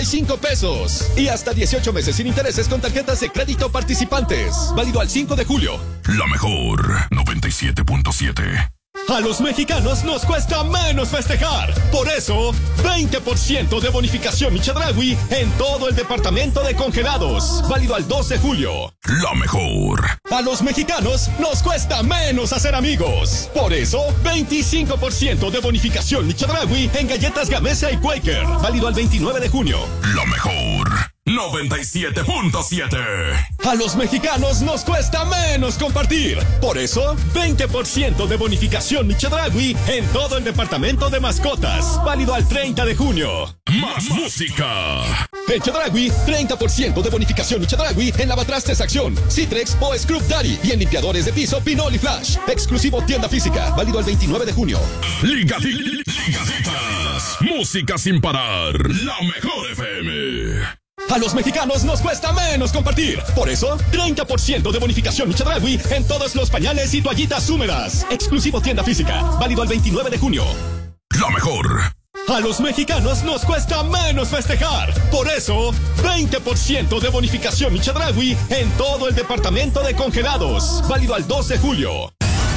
$195 pesos. Y hasta 18 meses sin intereses con tarjetas de crédito participantes. Válido al 5 de julio. La mejor 97.7. A los mexicanos nos cuesta menos festejar. Por eso, 20% de bonificación Michedraui en todo el departamento de congelados. Válido al 2 de julio. La mejor. A los mexicanos nos cuesta menos hacer amigos. Por eso, 25% de bonificación Michedraui en galletas Gamesa y Quaker. Válido al 29 de junio. La mejor 97.7. A los mexicanos nos cuesta menos compartir. Por eso, 20% de bonificación Michedraui en todo el departamento de mascotas. Válido al 30 de junio. Más música. En Chedraui, 30% de bonificación Michedraui en lavatrastes Acción, Citrex o Scrub Daddy. Y en limpiadores de piso Pinol y Flash. Exclusivo tienda física. Válido al 29 de junio. Ligaditas. Música sin parar. La mejor FM. A los mexicanos nos cuesta menos compartir. Por eso, 30% de bonificación Michedraui en todos los pañales y toallitas húmedas. Exclusivo tienda física. Válido al 29 de junio. La mejor. A los mexicanos nos cuesta menos festejar. Por eso, 20% de bonificación Michedraui en todo el departamento de congelados. Válido al 2 de julio.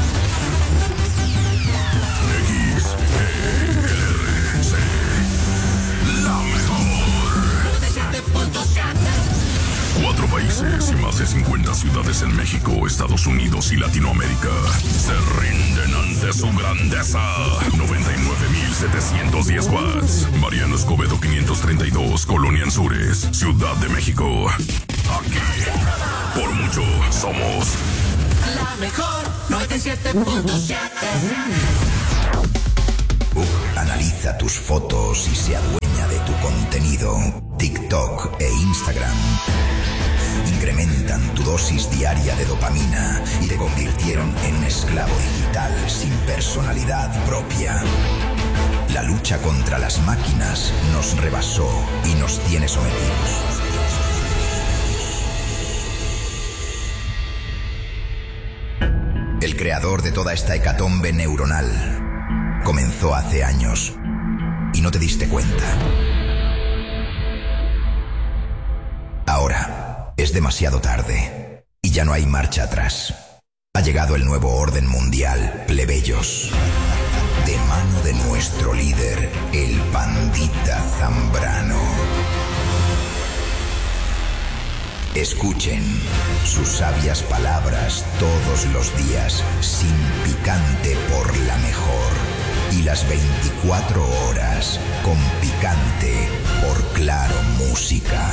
Cuatro países y más de 50 ciudades en México, Estados Unidos y Latinoamérica se rinden ante su grandeza. 99,710 watts. Mariano Escobedo 532, Colonia Anzures, Ciudad de México. Aquí, por mucho, somos la mejor 97.7. Analiza tus fotos y se adueña de tu contenido. TikTok e Instagram incrementan tu dosis diaria de dopamina y te convirtieron en esclavo digital sin personalidad propia. La lucha contra las máquinas nos rebasó y nos tiene sometidos. El creador de toda esta hecatombe neuronal comenzó hace años y no te diste cuenta. Ahora es demasiado tarde y ya no hay marcha atrás. Ha llegado el nuevo orden mundial, plebeyos. De mano de nuestro líder, el Pandita Zambrano. Escuchen sus sabias palabras todos los días, sin picante por la mejor. Y las 24 horas con picante por Claro Música.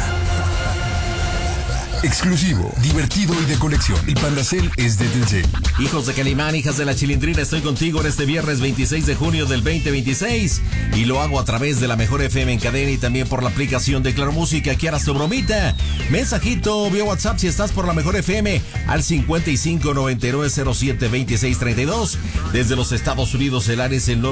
Exclusivo, divertido y de colección. El Pandacel es de Telcel. Hijos de Calimán, hijas de la Chilindrina, estoy contigo en este viernes 26 de junio del 2026 y lo hago a través de la Mejor FM en cadena y también por la aplicación de Claro Música. ¿Quieras tu bromita? Mensajito vía WhatsApp si estás por la Mejor FM al 5599072632. Desde los Estados Unidos el área es el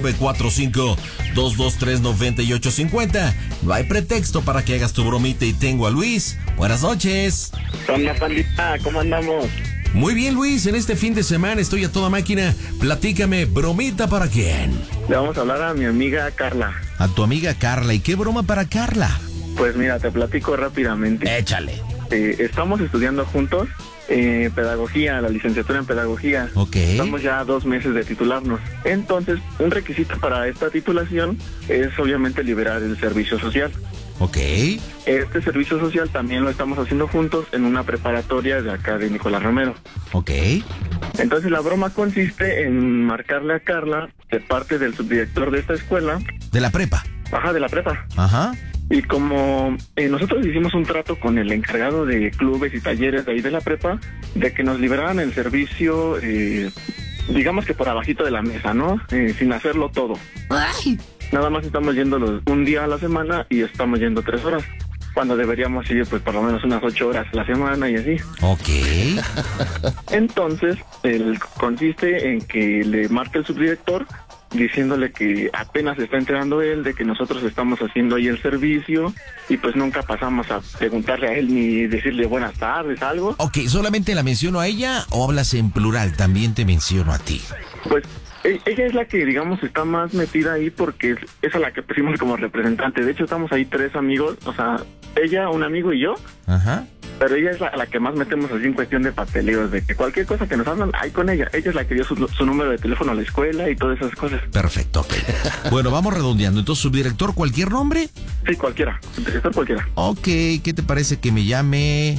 945-223-9850. No hay pretexto para que hagas tu bromita y tengo a Luis. Buenas noches. Hola, Pandita, ¿cómo andamos? Muy bien, Luis, en este fin de semana estoy a toda máquina. Platícame, ¿bromita para quién? Le vamos a hablar a mi amiga Carla. A tu amiga Carla. ¿Y qué broma para Carla? Pues mira, te platico rápidamente. Échale. Estamos estudiando juntos pedagogía, la licenciatura en pedagogía. Ok. Estamos ya a 2 meses de titularnos. Entonces, un requisito para esta titulación es obviamente liberar el servicio social. Ok. Este servicio social también lo estamos haciendo juntos en una preparatoria de acá de Nicolás Romero. Ok. Entonces la broma consiste en marcarle a Carla de parte del subdirector de esta escuela. ¿De la prepa? Ajá, de la prepa. Ajá. Y como nosotros hicimos un trato con el encargado de clubes y talleres de ahí de la prepa, de que nos liberaran el servicio, digamos que por abajito de la mesa, ¿no? Sin hacerlo todo. Ay. Nada más estamos yendo un día a la semana y estamos yendo 3 horas. Cuando deberíamos ir pues por lo menos unas 8 horas a la semana y así. Ok. Entonces, consiste en que le marque el subdirector diciéndole que apenas está enterando él de que nosotros estamos haciendo ahí el servicio y pues nunca pasamos a preguntarle a él ni decirle buenas tardes, algo. Ok, ¿solamente la menciono a ella o hablas en plural? También te menciono a ti. Pues Ella es la que, digamos, está más metida ahí porque es a la que pusimos como representante. De hecho, estamos ahí 3 amigos, o sea, ella, un amigo y yo. Ajá. Pero ella es la que más metemos así en cuestión de papeleos, de que cualquier cosa que nos hablan, hay con ella. Ella es la que dio su número de teléfono a la escuela y todas esas cosas. Perfecto, ok. Bueno, vamos redondeando. Entonces, ¿subdirector cualquier nombre? Sí, cualquiera. Subdirector cualquiera. Ok, ¿qué te parece que me llame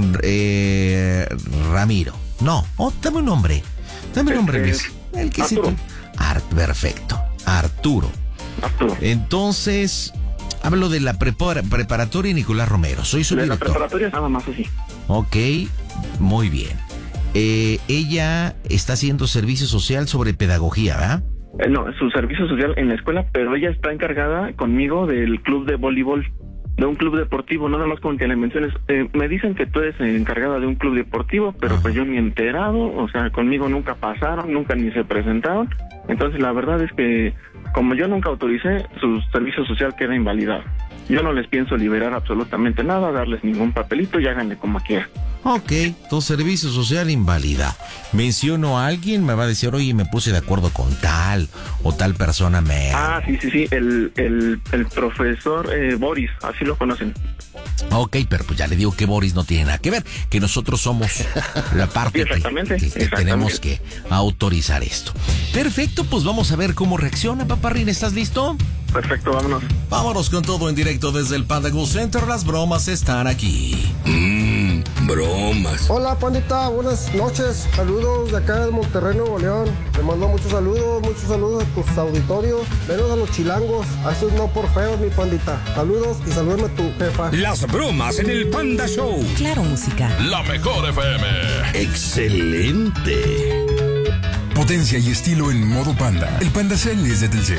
Ramiro? No, dame un nombre. Dame un nombre, Luis. El que Arturo. Perfecto. Arturo. Entonces, hablo de la preparatoria Nicolás Romero. Soy su De la director. preparatoria nada más así. Ok, muy bien. Ella está haciendo servicio social sobre pedagogía, ¿verdad? No, su servicio social en la escuela, pero ella está encargada conmigo del club de voleibol, de un club deportivo, nada más con que le menciones. Me dicen que tú eres encargada de un club deportivo, pero pues yo ni enterado, o sea, conmigo nunca pasaron, nunca ni se presentaron. Entonces la verdad es que como yo nunca autoricé, su servicio social queda invalidado. Yo no les pienso liberar absolutamente nada, darles ningún papelito y háganle como quieran. Ok, tu servicio social invalida. Menciono a alguien, me va a decir, oye, me puse de acuerdo con tal o tal persona me... Ah, sí, el profesor Boris, así lo conocen. Ok, pero pues ya le digo que Boris no tiene nada que ver, que nosotros somos la parte que tenemos que autorizar esto. Perfecto, pues vamos a ver cómo reacciona, Paparrín, ¿estás listo? Perfecto, vámonos. Vámonos con todo en directo desde el Panda Go Center, las bromas están aquí. Bromas. Hola, pandita, buenas noches. Saludos de acá de Monterrey, Nuevo León. Te mando muchos saludos a tus auditorios, menos a los chilangos. A esos no por feos, mi pandita. Saludos y salúdame a tu jefa. Las bromas en el Panda Show. Claro, música. La mejor FM. Excelente. Potencia y estilo en modo Panda. El Panda Cell es de Telcel.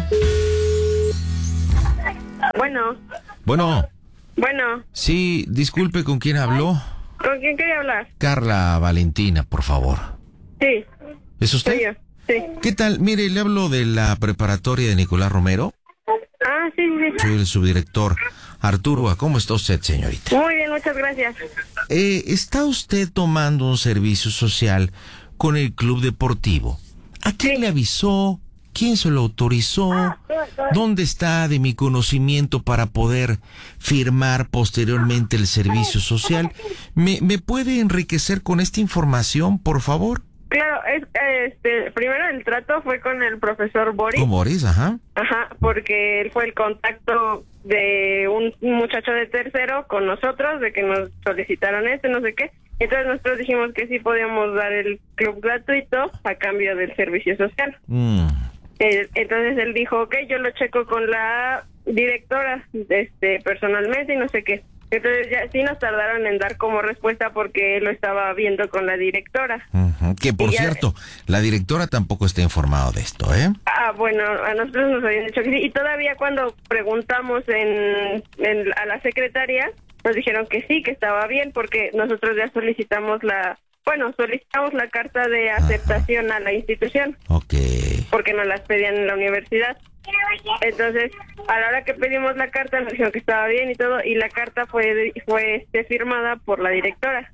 Bueno. Sí, disculpe, ¿con quién habló? ¿Con quién quería hablar? Carla Valentina, por favor. Sí. ¿Es usted? Soy yo, sí. ¿Qué tal? Mire, le hablo de la preparatoria de Nicolás Romero. Ah, sí. Soy el subdirector. Arturo, ¿cómo está usted, señorita? Muy bien, muchas gracias. ¿Está usted tomando un servicio social con el club deportivo? ¿A quién le avisó? ¿Quién se lo autorizó? ¿Dónde está de mi conocimiento para poder firmar posteriormente el servicio social? ¿Me puede enriquecer con esta información, por favor? Claro, primero el trato fue con el profesor Boris. Con Boris, ajá. Ajá, porque él fue el contacto de un muchacho de tercero con nosotros, de que nos solicitaron no sé qué. Entonces nosotros dijimos que sí podíamos dar el club gratuito a cambio del servicio social. Entonces él dijo, ok, yo lo checo con la directora personalmente y no sé qué. Entonces ya sí nos tardaron en dar como respuesta porque él lo estaba viendo con la directora. Que por cierto, la directora tampoco está informada de esto, ¿eh? Ah, bueno, a nosotros nos habían dicho que sí. Y todavía cuando preguntamos a la secretaria, nos dijeron que sí, que estaba bien porque nosotros ya solicitamos la carta de aceptación a la institución. Ok. Porque nos las pedían en la universidad. Entonces, a la hora que pedimos la carta, nos dijeron que estaba bien y todo, y la carta fue firmada por la directora.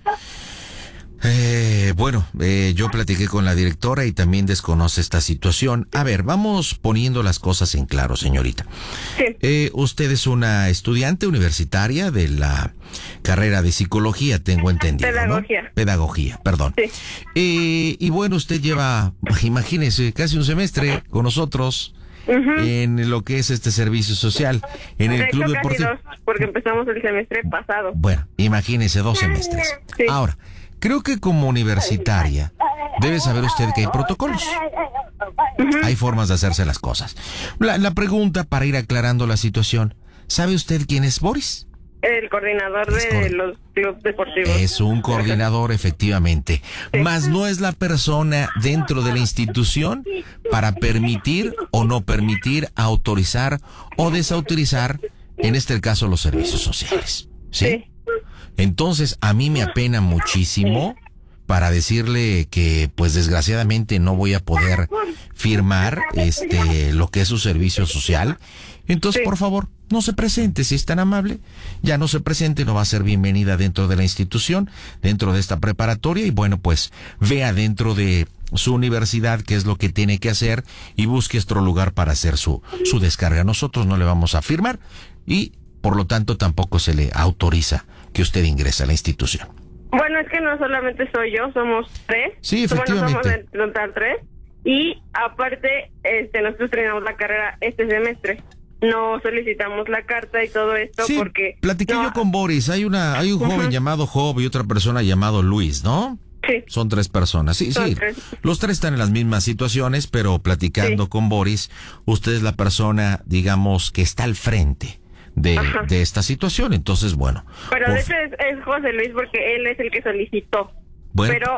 Yo platiqué con la directora y también desconoce esta situación. A ver, vamos poniendo las cosas en claro, señorita. Sí. Usted es una estudiante universitaria de la carrera de psicología, tengo entendido, Pedagogía. ¿no? Pedagogía, perdón. Sí. Y bueno, usted lleva, imagínese, casi un semestre con nosotros. En lo que es este servicio social en el club deportivo. Casi 2, porque empezamos el semestre pasado. Bueno, imagínese 2 semestres. Sí. Ahora, creo que como universitaria debe saber usted que hay protocolos. Hay formas de hacerse las cosas. La pregunta para ir aclarando la situación, ¿sabe usted quién es Boris? El coordinador de los clubes deportivos. Es un coordinador, efectivamente. Sí. Mas no es la persona dentro de la institución para permitir o no permitir, autorizar o desautorizar, en este caso, los servicios sociales. ¿Sí? Entonces, a mí me apena muchísimo para decirle que, pues, desgraciadamente no voy a poder firmar lo que es su servicio social. Entonces, por favor, no se presente, si es tan amable. Ya no se presente, no va a ser bienvenida dentro de la institución, dentro de esta preparatoria. Y bueno, pues, vea dentro de su universidad qué es lo que tiene que hacer y busque otro lugar para hacer su descarga. Nosotros no le vamos a firmar y por lo tanto tampoco se le autoriza que usted ingrese a la institución. Bueno, es que no solamente soy yo, somos 3. Sí, efectivamente. Bueno, somos en total 3. Y aparte, nosotros terminamos la carrera este semestre. No solicitamos la carta y todo esto sí, porque... platiqué yo con Boris. Hay un joven llamado Job y otra persona llamado Luis, ¿no? Sí. Son 3 personas. Sí, Son sí. 3. Los 3 están en las mismas situaciones, pero platicando con Boris, usted es la persona, digamos, que está al frente de esta situación. Entonces, bueno. Pero de hecho es José Luis porque él es el que solicitó. Bueno. Pero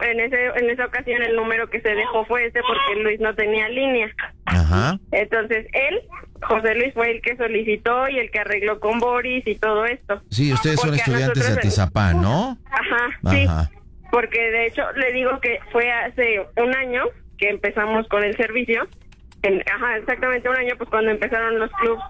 en esa ocasión el número que se dejó fue porque Luis no tenía línea. Ajá. Entonces José Luis fue el que solicitó y el que arregló con Boris y todo esto. Sí, ustedes son estudiantes de Atizapán, ¿no? Ajá, sí. Porque de hecho le digo que fue hace un año que empezamos con el servicio. Exactamente un año, pues cuando empezaron los clubs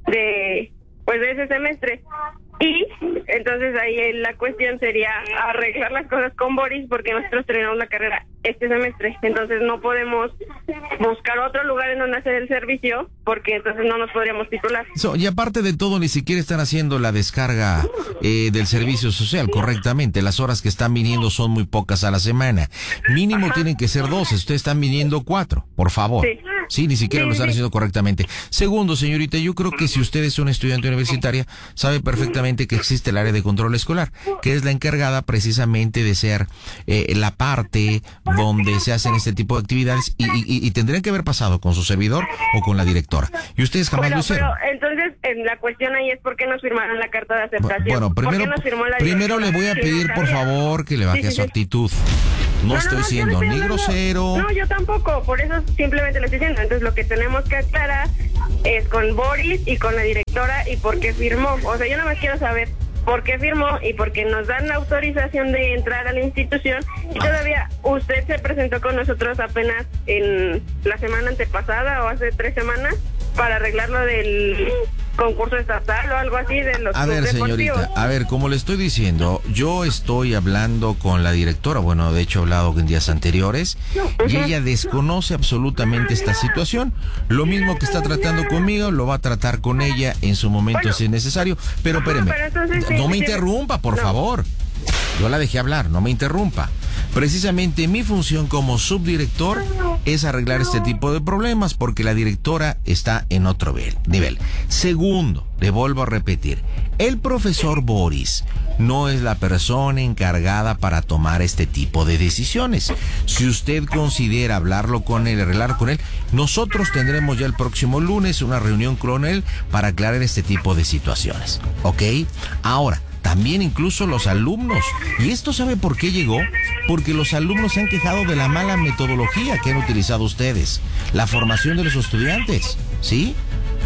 de ese semestre. Y entonces ahí la cuestión sería arreglar las cosas con Boris porque nosotros terminamos la carrera este semestre. Entonces no podemos buscar otro lugar en donde hacer el servicio porque entonces no nos podríamos titular. Y aparte de todo, ni siquiera están haciendo la descarga del servicio social correctamente. Las horas que están viniendo son muy pocas a la semana. Mínimo tienen que ser 12. Ustedes están viniendo 4, por favor. Sí, ni siquiera lo están haciendo correctamente. Segundo, señorita, yo creo que si usted es una estudiante universitaria, sabe perfectamente que existe el área de control escolar, que es la encargada precisamente de ser la parte donde se hacen este tipo de actividades y tendrían que haber pasado con su servidor o con la directora. Y ustedes jamás lo hicieron. Pero entonces la cuestión ahí es por qué nos firmaron la carta de aceptación. Bueno, primero le voy a pedir por favor que le baje su actitud. No estoy siendo ni grosero. No, yo tampoco, por eso simplemente lo estoy diciendo. Entonces lo que tenemos que aclarar es con Boris y con la directora y por qué firmó. O sea, yo nada más quiero saber por qué firmó y por qué nos dan la autorización de entrar a la institución. Y todavía usted se presentó con nosotros apenas en la semana antepasada o hace 3 semanas para arreglar lo del concurso estatal o algo así de los A ver, señorita, como le estoy diciendo, yo estoy hablando con la directora, bueno, de hecho he hablado en días anteriores, y ella desconoce absolutamente esta situación. Lo mismo que está tratando conmigo, lo va a tratar con ella en su momento si es necesario. Pero espéreme, no me interrumpa, por favor. Yo la dejé hablar, no me interrumpa. Precisamente mi función como subdirector es arreglar este tipo de problemas porque la directora está en otro nivel. Segundo, le vuelvo a repetir, el profesor Boris no es la persona encargada para tomar este tipo de decisiones. Si usted considera hablarlo con él, arreglar con él, nosotros tendremos ya el próximo lunes una reunión con él para aclarar este tipo de situaciones. ¿Ok? Ahora, también incluso los alumnos. ¿Y esto sabe por qué llegó? Porque los alumnos se han quejado de la mala metodología que han utilizado ustedes. La formación de los estudiantes, ¿sí?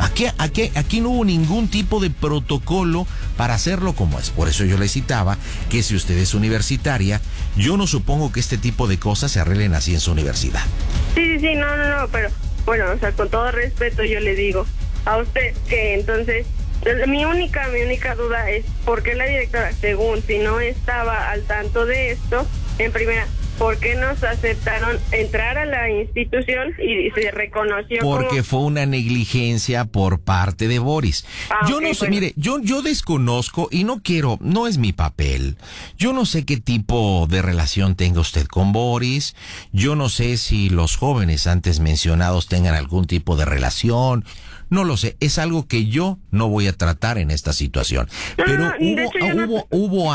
Aquí no hubo ningún tipo de protocolo para hacerlo como es. Por eso yo le citaba que si usted es universitaria, yo no supongo que este tipo de cosas se arreglen así en su universidad. Sí, no, pero bueno, o sea, con todo respeto yo le digo a usted que entonces... Mi única duda es por qué la directora, según si no estaba al tanto de esto, en primera, ¿por qué nos aceptaron entrar a la institución y se reconoció porque fue una negligencia por parte de Boris. Yo no sé, mire, yo desconozco y no es mi papel. Yo no sé qué tipo de relación tenga usted con Boris. Yo no sé si los jóvenes antes mencionados tengan algún tipo de relación. No lo sé, es algo que yo no voy a tratar en esta situación. Pero hubo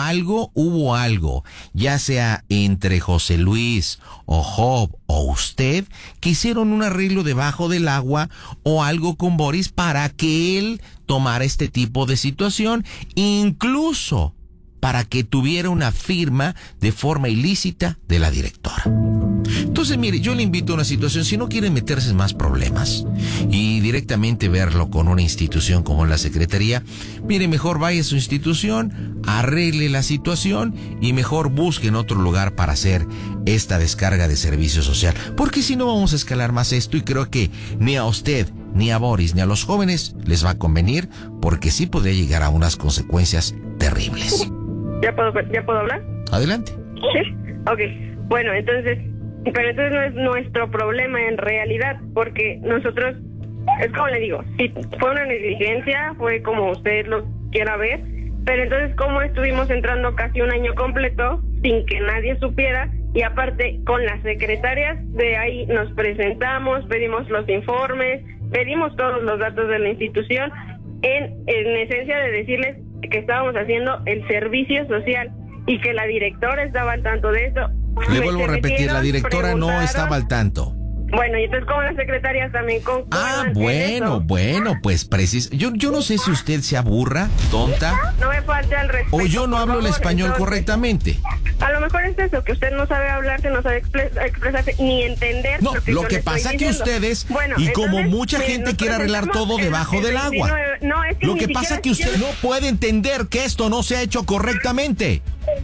algo, ya sea entre José Luis o Job o usted, que hicieron un arreglo debajo del agua o algo con Boris para que él tomara este tipo de situación, incluso para que tuviera una firma de forma ilícita de la directora. Entonces, mire, yo le invito a una situación, si no quiere meterse en más problemas y directamente verlo con una institución como la Secretaría, mire, mejor vaya a su institución, arregle la situación y mejor busquen otro lugar para hacer esta descarga de servicio social. Porque si no vamos a escalar más esto y creo que ni a usted, ni a Boris, ni a los jóvenes les va a convenir porque sí podría llegar a unas consecuencias terribles. ¿Ya puedo hablar? Adelante. Sí. Ok. Bueno, entonces, Pero entonces no es nuestro problema en realidad, porque nosotros, es como le digo, si fue una negligencia, fue como usted lo quiera ver, pero entonces cómo estuvimos entrando casi un año completo sin que nadie supiera, y aparte con las secretarias de ahí nos presentamos, pedimos los informes, pedimos todos los datos de la institución, en esencia de decirles que estábamos haciendo el servicio social y que la directora estaba al tanto de eso. Le vuelvo a repetir, la directora no estaba al tanto. Bueno, y entonces como las secretarias también concuerdan bueno, pues yo no sé si usted se aburra, tonta. No me falte al respeto. O yo no hablo el español entonces, correctamente. A lo mejor es eso, que usted no sabe hablarse, no sabe expresarse, ni entender. No, lo que pasa que ustedes, y como mucha gente quiere arreglar todo debajo del agua. Lo que pasa que usted no puede entender que esto no se ha hecho correctamente.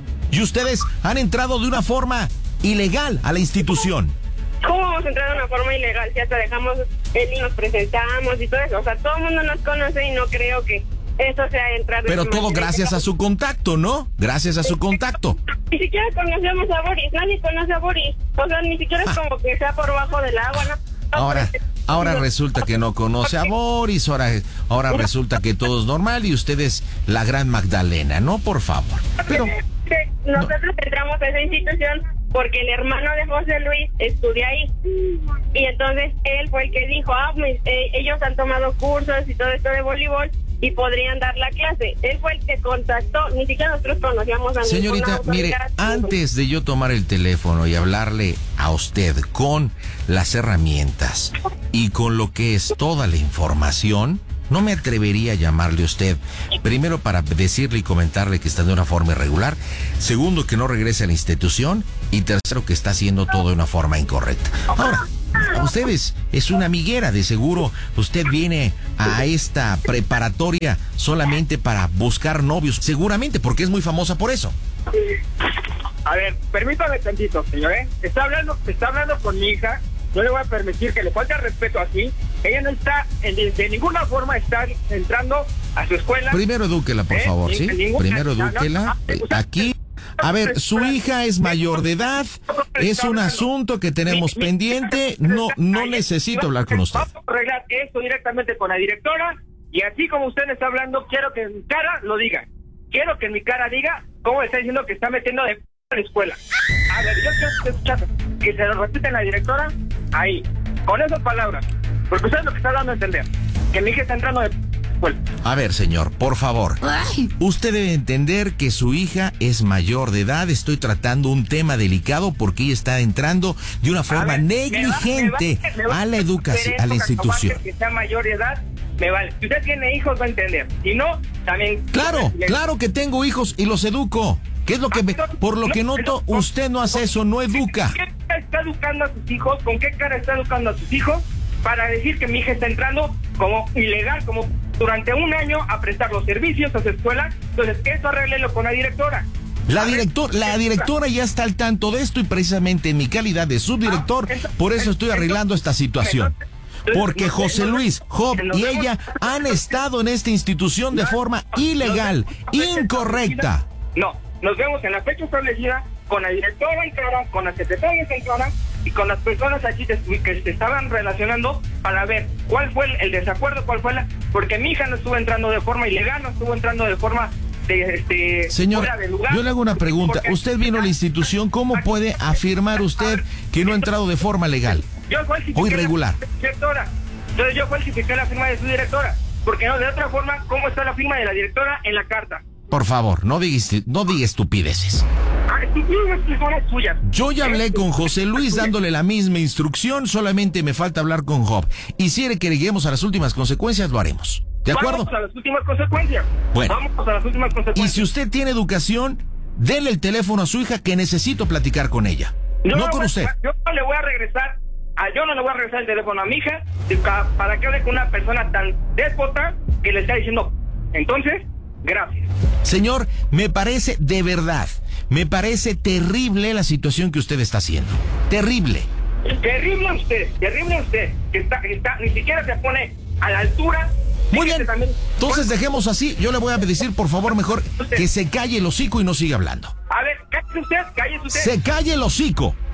Y ustedes han entrado de una forma ilegal a la institución. ¿Cómo vamos a entrar de una forma ilegal? Si hasta dejamos él y nos presentamos y todo eso. O sea, todo el mundo nos conoce y no creo que eso sea entrar. Pero todo gracias a su contacto, ¿no? Gracias a su contacto. Ni siquiera conocemos a Boris, nadie conoce a Boris. O sea, ni siquiera es como que sea por bajo del agua, ¿no? Ahora resulta que no conoce a Boris, ahora resulta que todo es normal y usted es la gran Magdalena, ¿no? Por favor. Pero nosotros entramos a esa institución porque el hermano de José Luis estudia ahí. Y entonces él fue el que dijo, ellos han tomado cursos y todo esto de voleibol y podrían dar la clase. Él fue el que contactó, ni siquiera nosotros conocíamos a señorita, mire, antes de yo tomar el teléfono y hablarle a usted con las herramientas y con lo que es toda la información, no me atrevería a llamarle a usted. Primero, para decirle y comentarle que está de una forma irregular. Segundo, que no regrese a la institución. Y tercero, que está haciendo todo de una forma incorrecta. Ahora, a ustedes es una amiguera, de seguro. Usted viene a esta preparatoria solamente para buscar novios. Seguramente, porque es muy famosa por eso. A ver, permítame tantito, señor, Está hablando con mi hija. No le voy a permitir que le falte respeto así. Ella no está, de ninguna forma está entrando a su escuela. Primero edúquela, por favor, ¿sí? Primero edúquela. Aquí, a ver, su hija es mayor de edad. Es un asunto que tenemos pendiente. No necesito hablar con usted. Vamos a arreglar esto directamente con la directora. Y así como usted me está hablando, quiero que en mi cara lo diga. Quiero que en mi cara diga cómo está diciendo que está metiendo de la escuela. A ver, yo quiero escuchar que se lo repiten la directora ahí, con esas palabras, porque usted es lo que está dando a entender, que mi hija está entrando de escuela. A ver, señor, por favor, usted debe entender que su hija es mayor de edad. Estoy tratando un tema delicado porque ella está entrando de una forma negligente a la educación, a la institución. Que sea mayor de edad, me vale. Si usted tiene hijos va a entender, si no, también. Claro que tengo hijos y los educo. ¿Qué es lo que por lo que noto, usted no hace eso, no educa? ¿Con qué cara está educando a sus hijos? ¿Con qué cara está educando a sus hijos para decir que mi hija está entrando como ilegal, como durante un año a prestar los servicios a su escuela? Entonces, eso arréglelo con la directora. La directora ya está al tanto de esto y precisamente en mi calidad de subdirector, por eso estoy arreglando esta situación. Porque José Luis, Job y ella han estado en esta institución de forma ilegal, incorrecta. No. Nos vemos en la fecha establecida con la directora en cara, con las secretarias en cara y con las personas aquí que se estaban relacionando para ver cuál fue el desacuerdo, porque mi hija no estuvo entrando de forma ilegal, no estuvo entrando de forma señor, fuera de lugar. Yo le hago una pregunta. Usted vino a la institución, ¿cómo puede afirmar usted que no ha entrado de forma legal o irregular? Entonces yo falsifiqué la firma de su directora, porque no, de otra forma, ¿cómo está la firma de la directora en la carta? Por favor, no diga estupideces. Yo ya hablé con José Luis dándole la misma instrucción, solamente me falta hablar con Job. Y si quiere que lleguemos a las últimas consecuencias, lo haremos. ¿De acuerdo? Vamos a las últimas consecuencias. Bueno. Vamos a las últimas consecuencias. Y si usted tiene educación, denle el teléfono a su hija, que necesito platicar con ella. No con usted. Yo no le voy a regresar el teléfono a mi hija para que hable con una persona tan déspota que le está diciendo. Entonces, gracias. Señor, me parece de verdad, me parece terrible la situación que usted está haciendo. Terrible. Terrible usted, que está, ni siquiera se pone a la altura. Muy bien, entonces dejemos así. Yo le voy a decir, por favor, mejor que se calle el hocico y no siga hablando. A ver, cállese usted. Se calle el hocico.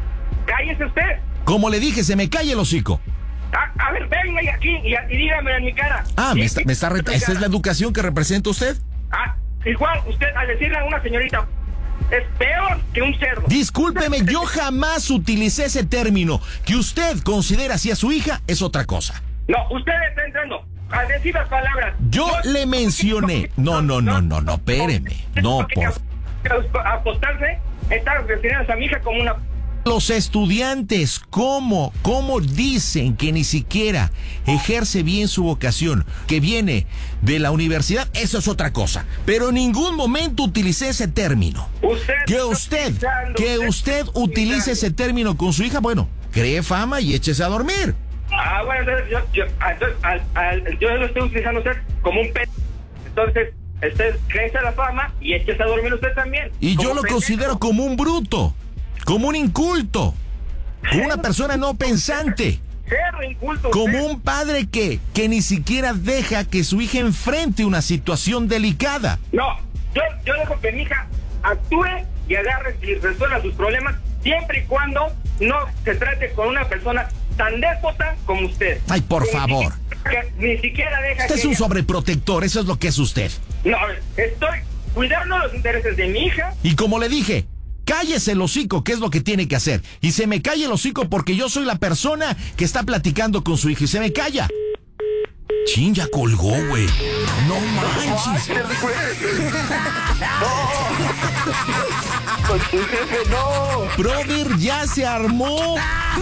Cállese usted. Como le dije, se me cae el hocico. A ver, venga aquí y dígame en mi cara. ¿Esta es la educación que representa usted? Igual, usted al decirle a una señorita, es peor que un cerdo. Discúlpeme, yo jamás utilicé ese término. Que usted considera así a su hija es otra cosa. No, usted está entrando a decir las palabras. Yo le mencioné. No, espéreme. No, por acostarse, estar refiriéndose a mi hija como una... Los estudiantes, ¿cómo dicen que ni siquiera ejerce bien su vocación, que viene de la universidad? Eso es otra cosa. Pero en ningún momento utilicé ese término. Que usted utilice ese término con su hija, bueno, cree fama y échese a dormir. Bueno, entonces yo lo estoy utilizando a usted como un pet. Entonces, usted crece la fama y échese a dormir usted también. Y yo lo considero como un bruto. Como un inculto, como una persona no pensante, como un padre que ni siquiera deja que su hija enfrente una situación delicada. No, yo dejo que mi hija actúe y agarre y resuelva sus problemas siempre y cuando no se trate con una persona tan déspota como usted. Ay, por favor. Ni siquiera deja. Usted es un sobreprotector, eso es lo que es usted. No, estoy cuidando los intereses de mi hija. Y como le dije, cállese el hocico, que es lo que tiene que hacer. Y se me calla el hocico porque yo soy la persona que está platicando con su hija y se me calla. Chin, ya colgó, güey. No manches. No. Brother, ya se armó.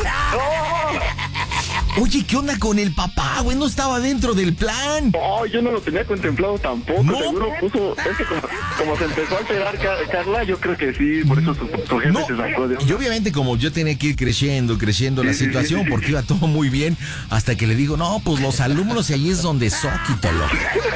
Oye, ¿qué onda con el papá, güey? No estaba dentro del plan. No, yo no lo tenía contemplado tampoco. No. Seguro puso... Es que como se empezó a alterar Carla, yo creo que sí, por eso su jefe se sacó de... Y obviamente como yo tenía que ir creciendo la situación, porque iba todo muy bien, hasta que le digo, no, pues los alumnos, y ahí es donde Zóquitolo.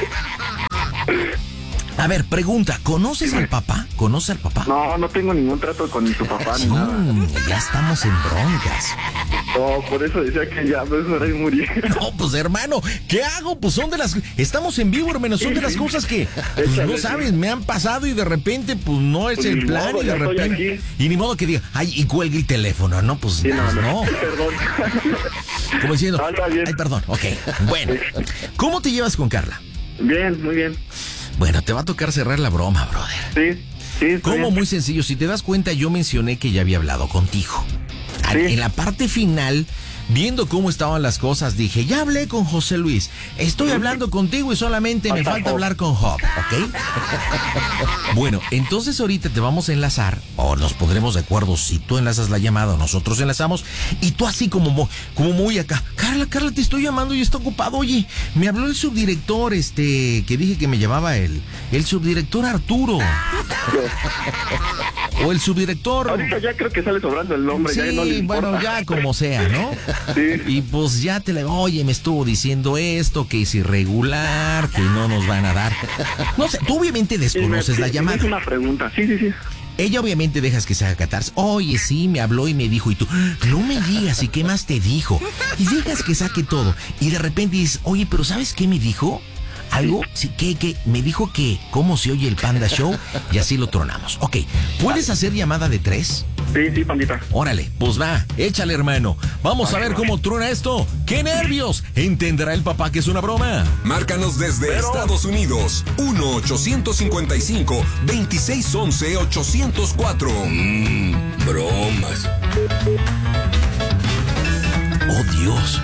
A ver, pregunta, ¿conoces al papá? ¿Conoce al papá? No tengo ningún trato con su papá ni nada. Ya estamos en broncas. No, por eso decía que ya me hora de morir. No, pues hermano, ¿qué hago? Pues son de las... Estamos en vivo, hermano, son de las cosas que, pues, no sabes, me han pasado y de repente, pues no es el plan y de repente... Y ni modo que diga, ay, y cuelgue el teléfono, ¿no? Pues, sí, no. Perdón. Como diciendo, ay, perdón, ok, bueno. ¿Cómo te llevas con Carla? Bien, muy bien. Bueno, te va a tocar cerrar la broma, brother. Sí. ¿Cómo? Muy sencillo. Si te das cuenta, yo mencioné que ya había hablado contigo. Sí. En la parte final, viendo cómo estaban las cosas, dije, ya hablé con José Luis. Estoy hablando contigo y solamente me falta hablar con Job, ¿ok? Bueno, entonces ahorita te vamos a enlazar, o nos pondremos de acuerdo si tú enlazas la llamada o nosotros enlazamos, y tú así como muy acá. Carla, te estoy llamando y está ocupado. Oye, me habló el subdirector, que dije que me llamaba el subdirector Arturo. O el subdirector... Ahorita ya creo que sale sobrando el nombre. Sí, ya no le importa. Bueno, ya como sea, ¿no? Sí. Y pues ya oye, me estuvo diciendo esto, que es irregular, que no nos van a dar. No sé, tú obviamente desconoces la llamada. Es una pregunta, sí. Ella obviamente dejas que se haga catarse. Oye, sí, me habló y me dijo, y tú, no me digas, ¿y qué más te dijo? Y dejas que saque todo. Y de repente dices, oye, pero ¿sabes qué me dijo? Algo, sí, que me dijo que cómo se oye el Panda Show, y así lo tronamos. Ok, ¿puedes hacer llamada de 3? Sí, pandita. Órale, pues va, échale, hermano. Vamos a ver cómo truena esto. ¡Qué nervios! ¿Entenderá el papá que es una broma? Márcanos desde Estados Unidos. 1-855-2611-804. Bromas. Oh, Dios.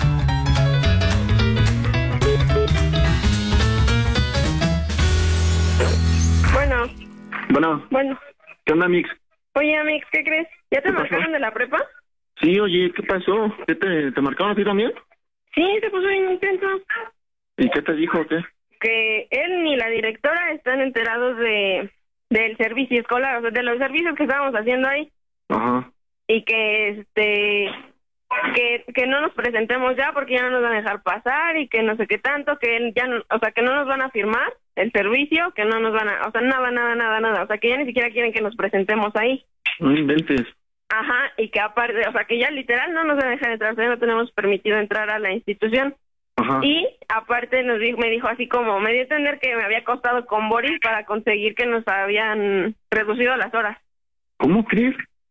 Bueno. ¿Qué onda, Mix? Oye, Amix, ¿qué crees? ¿Ya te marcaron de la prepa? Sí, oye, ¿qué pasó? ¿Qué te marcaron a ti también? Sí, se puso bien intenso. ¿Y qué te dijo o qué? Que él ni la directora están enterados del servicio escolar, o sea, de los servicios que estábamos haciendo ahí. Ajá. Y que que no nos presentemos ya porque ya no nos van a dejar pasar y que no sé qué tanto, que ya no, o sea, que no nos van a firmar el servicio, que no nos van a, o sea, nada, o sea, que ya ni siquiera quieren que nos presentemos ahí. No inventes. Ajá, y que aparte, o sea, que ya literal no nos van a dejar entrar, o sea, no tenemos permitido entrar a la institución. Ajá. Y aparte me dijo así como, me dio a entender que me había costado con Boris para conseguir que nos habían reducido las horas. ¿Cómo crees?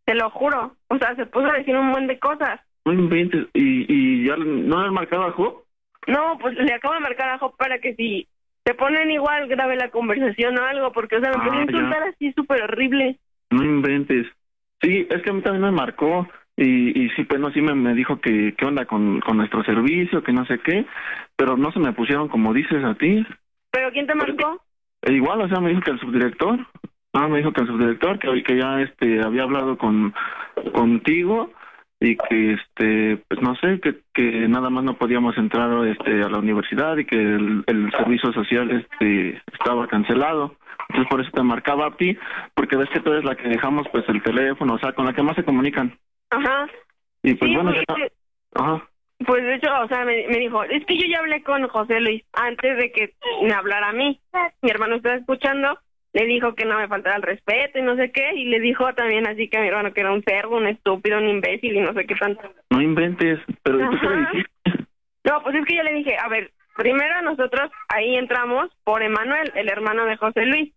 te lo juro. O sea, se puso a decir un buen de cosas. No inventes. ¿Y ya no le han marcado a Jo? No, pues le acabo de marcar a Jo para que si te ponen igual, grabe la conversación o algo, porque, o sea, me empezó a insultar así súper horrible. No inventes. Sí, es que a mí también me marcó. Y sí, pues no, sí me dijo que qué onda con nuestro servicio, que no sé qué, pero no se me pusieron como dices a ti. ¿Pero quién te marcó? Igual, o sea, me dijo que el subdirector. Me dijo que el subdirector, que ya había hablado contigo y que pues no sé, que nada más no podíamos entrar a la universidad y que el servicio social estaba cancelado. Entonces por eso te marcaba a ti, porque ves que tú eres la que dejamos pues el teléfono, o sea, con la que más se comunican. Ajá. Y pues sí, bueno, ajá. Pues de hecho, o sea, me dijo, es que yo ya hablé con José Luis antes de que me hablara a mí. Mi hermano estaba escuchando, le dijo que no me faltara el respeto y no sé qué, y le dijo también así que a mi hermano que era un cerdo, un estúpido, un imbécil y no sé qué tanto. No inventes, pero ¿tú qué le dijiste? No, pues es que yo le dije, a ver, primero nosotros ahí entramos por Emanuel, el hermano de José Luis.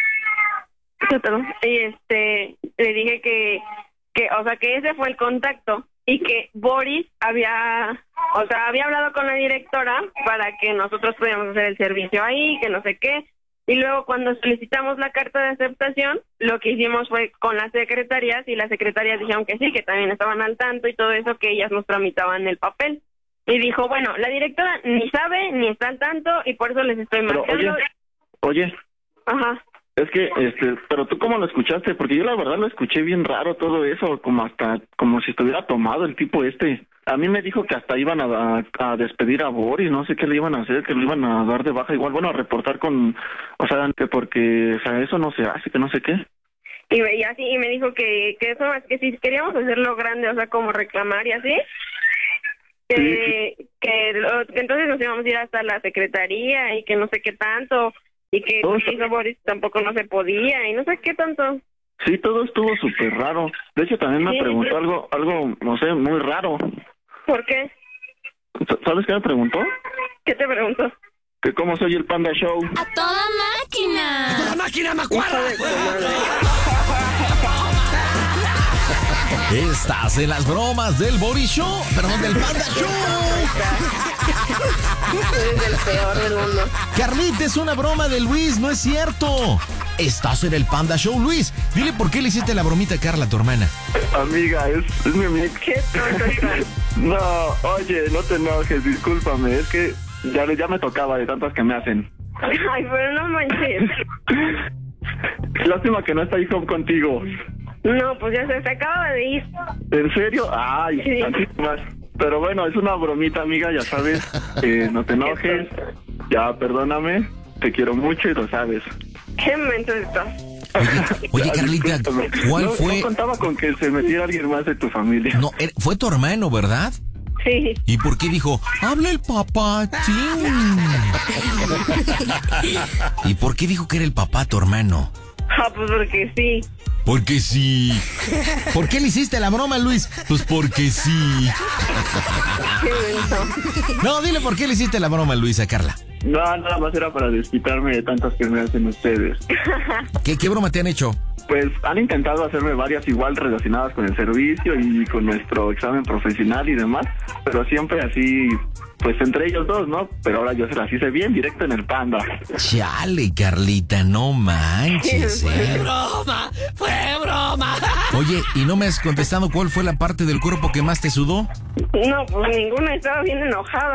Y le dije que o sea, que ese fue el contacto y que Boris había hablado con la directora para que nosotros pudiéramos hacer el servicio ahí, que no sé qué. Y luego cuando solicitamos la carta de aceptación, lo que hicimos fue con las secretarias y las secretarias dijeron que sí, que también estaban al tanto y todo eso, que ellas nos tramitaban el papel. Y dijo, bueno, la directora ni sabe ni está al tanto y por eso les estoy marcando. Oye. Ajá. Es que, pero tú cómo lo escuchaste, porque yo la verdad lo escuché bien raro todo eso, como si estuviera tomado el tipo A mí me dijo que hasta iban a despedir a Boris, no sé qué le iban a hacer, que lo iban a dar de baja, igual, bueno, a reportar o sea, que porque, o sea, eso no se hace, que no sé qué. Y así, y me dijo que eso, es que si queríamos hacerlo grande, o sea, como reclamar y así, que entonces nos íbamos a ir hasta la secretaría y que no sé qué tanto. Y que hizo Boris tampoco no se podía y no sé qué tanto. Sí, todo estuvo súper raro. De hecho, también me preguntó algo, no sé, muy raro. ¿Por qué? ¿Sabes qué me preguntó? ¿Qué te preguntó? Que cómo soy el Panda Show. ¡A toda máquina! ¡A toda máquina, me acuerdo! Estás en las bromas del Boris Show, perdón, del Panda Show. Eres el peor del mundo. Carlita, es una broma de Luis, no es cierto. Estás en el Panda Show, Luis. Dile por qué le hiciste la bromita a Carla, tu hermana. Amiga, es mi amiga. ¿Qué tonto? No, oye, no te enojes, discúlpame, es que ya me tocaba de tantas que me hacen. Ay, pero no manches. Lástima que no está ahí contigo. No, pues ya se acaba de ir. ¿En serio? Ay, sí. Tantito más. Pero bueno, es una bromita, amiga, ya sabes. No te enojes. Ya, perdóname. Te quiero mucho y lo sabes. ¿Qué momento esto? Oye, Carlita, ¿cuál fue? No contaba con que se metiera alguien más de tu familia. No, fue tu hermano, ¿verdad? Sí. ¿Y por qué dijo, habla el papá? Sí. ¿Y por qué dijo que era el papá tu hermano? Pues porque sí. Porque sí. ¿Por qué le hiciste la broma, Luis? Pues porque sí. No, dile por qué le hiciste la broma, Luis, a Carla. No, nada más era para desquitarme de tantas que me hacen ustedes. ¿Qué broma te han hecho? Pues han intentado hacerme varias igual relacionadas con el servicio y con nuestro examen profesional y demás, pero siempre así, pues entre ellos dos, ¿no? Pero ahora yo se las hice bien directo en el Panda. Chale, Carlita, no manches, ¡Fue broma! Oye, ¿y no me has contestado cuál fue la parte del cuerpo que más te sudó? No, pues ninguna, estaba bien enojada.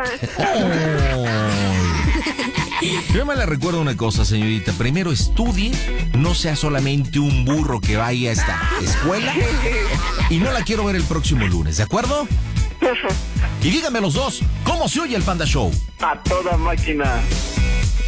Yo me le recuerdo una cosa, señorita. Primero estudie, no sea solamente un burro que vaya a esta escuela. Y no la quiero ver el próximo lunes, ¿de acuerdo? Y díganme los dos, ¿cómo se oye el Panda Show? A toda máquina.